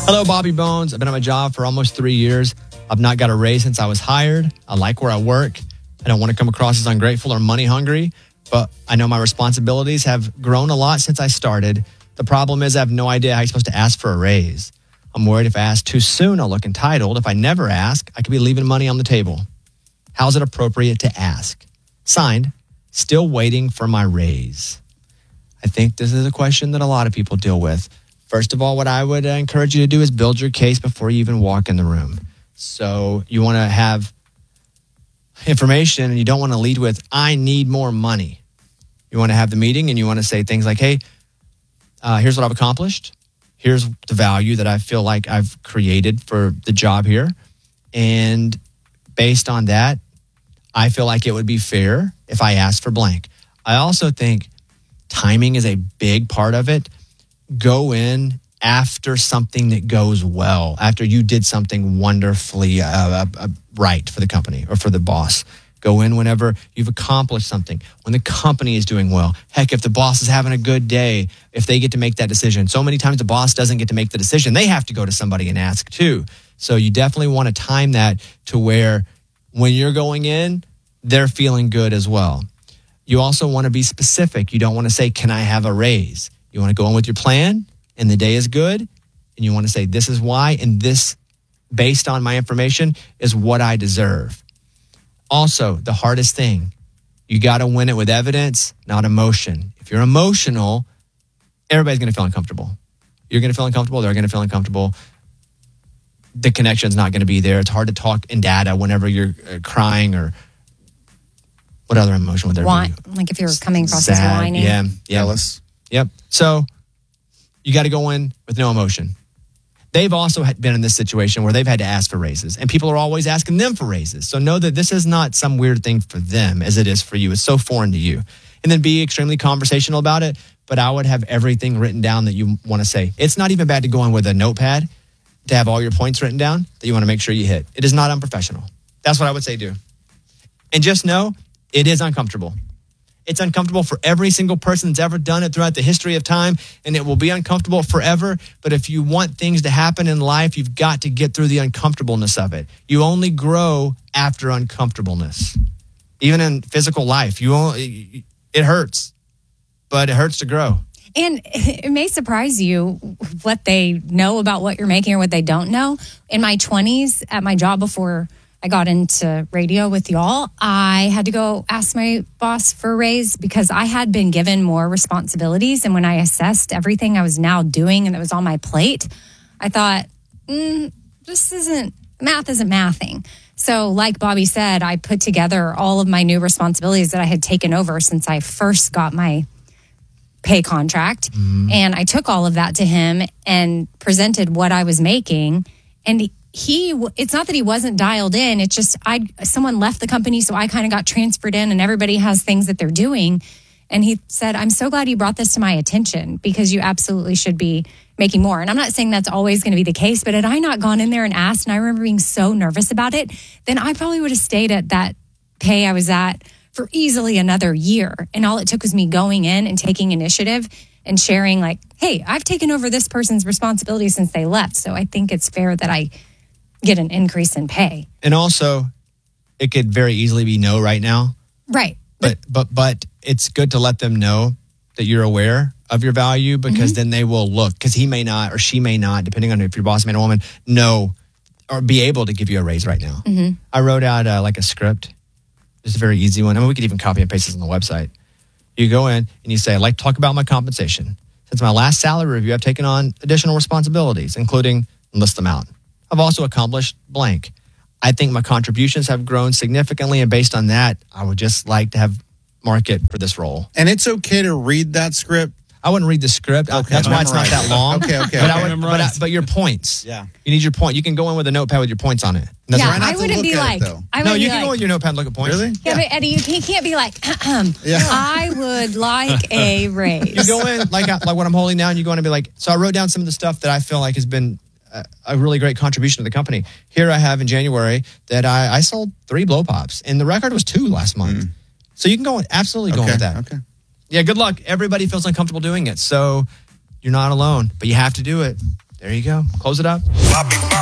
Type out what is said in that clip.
Hello, Bobby Bones. I've been on my job for almost 3 years. I've not got a raise since I was hired. I like where I work. I don't want to come across as ungrateful or money hungry, but I know my responsibilities have grown a lot since I started. The problem is I have no idea how you're supposed to ask for a raise. I'm worried if I ask too soon, I'll look entitled. If I never ask, I could be leaving money on the table. How's it appropriate to ask? Signed, still waiting for my raise. I think this is a question that a lot of people deal with. First of all, what I would encourage you to do is build your case before you even walk in the room. So you want to have information and you don't want to lead with, I need more money. You want to have the meeting and you want to say things like, hey, here's what I've accomplished. Here's the value that I feel like I've created for the job here. And based on that, I feel like it would be fair if I asked for blank. I also think timing is a big part of it. Go in after something that goes well, after you did something wonderfully right for the company or for the boss. Go in whenever you've accomplished something, when the company is doing well. Heck, if the boss is having a good day, if they get to make that decision. So many times the boss doesn't get to make the decision. They have to go to somebody and ask too. So you definitely want to time that to where when you're going in, they're feeling good as well. You also want to be specific. You don't want to say, can I have a raise? You want to go in with your plan and the day is good. And you want to say, this is why. And this, based on my information, is what I deserve. Also, the hardest thing, you got to win it with evidence, not emotion. If you're emotional, everybody's going to feel uncomfortable. You're going to feel uncomfortable. They're going to feel uncomfortable. The connection's not going to be there. It's hard to talk in data whenever you're crying or what other emotion would there be? Like if you're coming across as whining. Yeah. Jealous. Yep. So you got to go in with no emotion. They've also been in this situation where they've had to ask for raises and people are always asking them for raises. So know that this is not some weird thing for them as it is for you. It's so foreign to you. And then be extremely conversational about it. But I would have everything written down that you want to say. It's not even bad to go in with a notepad to have all your points written down that you want to make sure you hit. It is not unprofessional. That's what I would say do. And just know it is uncomfortable. It's uncomfortable for every single person that's ever done it throughout the history of time, and it will be uncomfortable forever. But if you want things to happen in life, you've got to get through the uncomfortableness of it. You only grow after uncomfortableness. Even in physical life, it hurts, but it hurts to grow. And it may surprise you what they know about what you're making or what they don't know. In my 20s, at my job before I got into radio with y'all, I had to go ask my boss for a raise because I had been given more responsibilities. And when I assessed everything I was now doing and that was on my plate, I thought, math isn't mathing. So like Bobby said, I put together all of my new responsibilities that I had taken over since I first got my pay contract. And I took all of that to him and presented what I was making. And it's not that he wasn't dialed in. It's just someone left the company, so I kind of got transferred in, and everybody has things that they're doing. And he said, I'm so glad you brought this to my attention because you absolutely should be making more. And I'm not saying that's always going to be the case, but had I not gone in there and asked, and I remember being so nervous about it, then I probably would have stayed at that pay I was at for easily another year. And all it took was me going in and taking initiative and sharing like, hey, I've taken over this person's responsibility since they left. So I think it's fair that I get an increase in pay. And also, it could very easily be no right now. Right. But it's good to let them know that you're aware of your value because then they will look, because he may not or she may not, depending on if your boss, man or woman, know or be able to give you a raise right now. I wrote out like a script. It's a very easy one. I mean, we could even copy and paste this on the website. You go in and you say, I'd like to talk about my compensation. Since my last salary review, I've taken on additional responsibilities, including, list them out. I've also accomplished blank. I think my contributions have grown significantly, and based on that, I would just like to have market for this role. And it's okay to read that script? I wouldn't read the script. Okay, that's why it's not that long. Okay. But your points. Yeah. You need your point. You can go in with a notepad with your points on it. I wouldn't be like. No, you can go with your notepad and look at points. Really? Yeah, but Eddie, you can't be like, I would like a raise. You go in like what I'm holding down. You go in and be like, so I wrote down some of the stuff that I feel like has been a really great contribution to the company. Here I have in January that I sold 3 blow pops, and the record was 2 last month. So you can go absolutely go with that. Okay. Yeah, good luck. Everybody feels uncomfortable doing it, so you're not alone, but you have to do it. There you go. Close it up.